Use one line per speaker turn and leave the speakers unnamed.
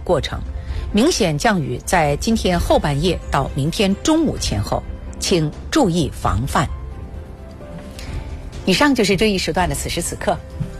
过程，明显降雨在今天后半夜到明天中午前后，请注意防范。以上就是这一时段的此时此刻。